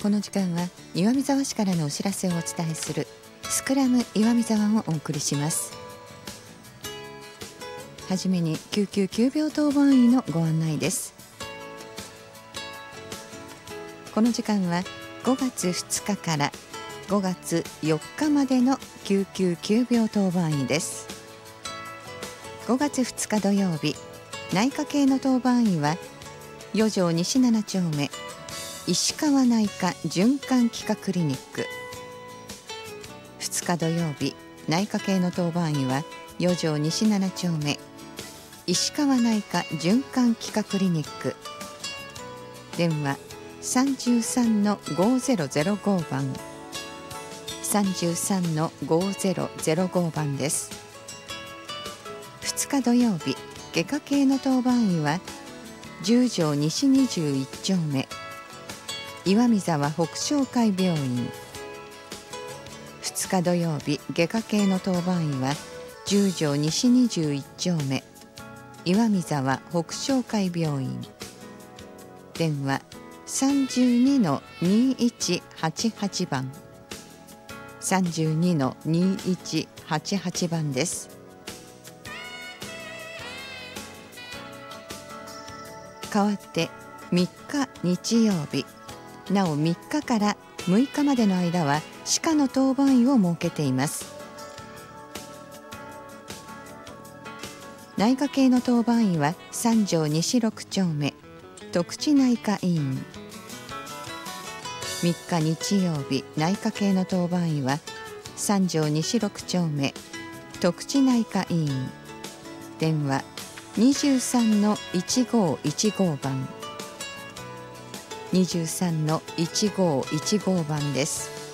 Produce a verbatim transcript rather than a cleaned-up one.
この時間は岩見沢市からのお知らせをお伝えするスクラム岩見沢をお送りします。はじめに救急急病当番医のご案内です。この時間はごがつふつかからごがつよっかまでの救急急病当番医です。ごがつふつか土曜日、内科系の当番医は四条西七丁目石川内科循環器科クリニック。ふつか土曜日、内科系の当番医は四条西七丁目石川内科循環器科クリニック。電話 さんじゅうさんのごぜろぜろご 番 さんじゅうさんのごぜろぜろご 番です。ふつか土曜日、外科系の当番医は十条西にじゅういち丁目岩見沢北昇会病院。ふつか土曜日、外科系の当番医は十条西にじゅういち丁目岩見沢北昇会病院。電話 さんじゅうにのにいちはちはち 番 さんじゅうにのにいちはちはち 番です。代わってみっか日曜日、なおみっかからむいかまでの間は歯科の当番医を設けています。内科系の当番医は三条西六丁目徳地内科医院。みっか日曜日、内科系の当番医は三条西六丁目徳地内科医院。電話にじゅうさんのいちごいちご 番にじゅうさんのいちごいちご 番です。